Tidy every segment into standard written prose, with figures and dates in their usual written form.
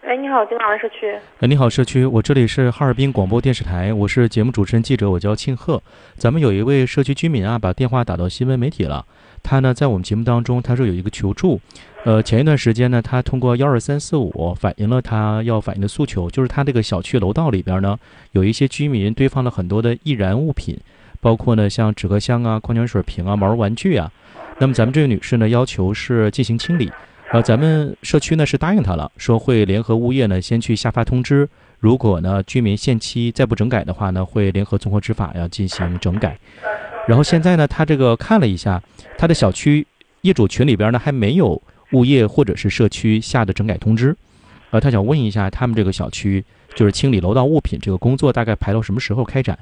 喂，你好，金港湾社区。 你好，社区，我这里是哈尔滨广播电视台，我是节目主持人记者，我叫庆贺。咱们有一位社区居民啊，把电话打到新闻媒体了。他呢，在我们节目当中，他说有一个求助。前一段时间呢，他通过12345反映了他要反映的诉求，就是他这个小区楼道里边呢，有一些居民堆放了很多的易燃物品，包括呢像纸壳箱啊、矿泉水瓶啊、毛绒玩具啊。那么咱们这位女士呢，要求是进行清理。咱们社区呢是答应他了，说会联合物业呢先去下发通知，如果呢居民限期再不整改的话呢，会联合综合执法要进行整改。然后现在呢，他这个看了一下，他的小区业主群里边呢还没有物业或者是社区下的整改通知，他想问一下他们这个小区就是清理楼道物品这个工作大概排到什么时候开展？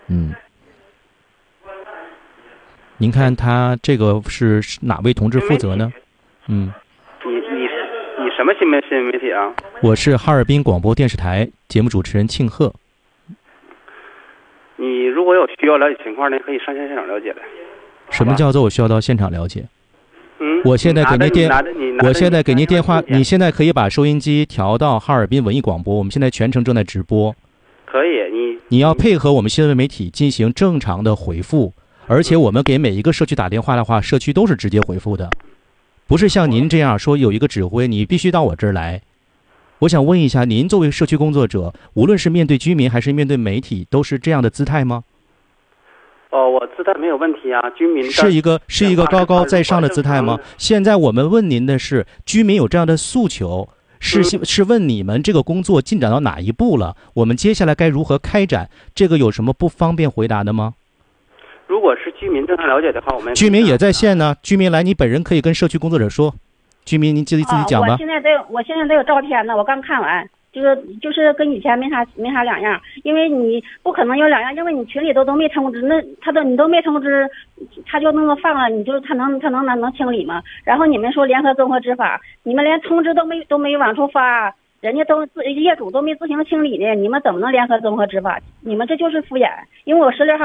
您看他这个是哪位同志负责呢？ 你什么新闻媒体啊？ 我是哈尔滨广播电视台节目主持人庆贺。 你如果有需要了解情况呢，可以上现场了解的。 什么叫做我需要到现场了解？我现在给您电话，你现在可以把收音机调到哈尔滨文艺广播，我们现在全程正在直播。 可以， 你要配合我们新闻媒体进行正常的回复，而且我们给每一个社区打电话的话，社区都是直接回复的。不是像您这样说有一个指挥，你必须到我这儿来。我想问一下，您作为社区工作者，无论是面对居民还是面对媒体，都是这样的姿态吗？ 我姿态没有问题啊，居民是一个高高在上的姿态吗？现在我们问您的是，居民有这样的诉求，是问你们这个工作进展到哪一步了？我们接下来该如何开展？这个有什么不方便回答的吗？ 如果是居民正常了解的话，我们居民也在线呢。居民来，你本人可以跟社区工作者说。居民，您自己讲吧。 我现在都有照片呢，我刚看完，就是跟以前没啥两样，因为你不可能有两样，因为你群里都没通知，你都没通知，他就那么放了，他能清理吗？然后你们说联合综合执法，你们连通知都没往出发。人家业主都没自行清理呢，你们怎么能联合综合执法？你们这就是敷衍。因为我16号